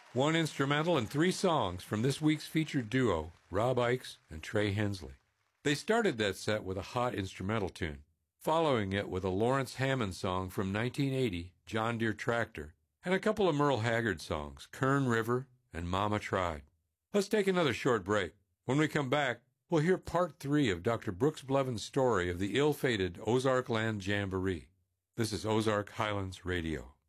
One instrumental and three songs from this week's featured duo, Rob Ickes and Trey Hensley. They started that set with a hot instrumental tune, following it with a Lawrence Hammond song from 1980, John Deere Tractor, and a couple of Merle Haggard songs, Kern River and Mama Tried. Let's take another short break. When we come back, we'll hear part 3 of Dr. Brooks Blevins' story of the ill-fated Ozark Land Jamboree. This is Ozark Highlands Radio.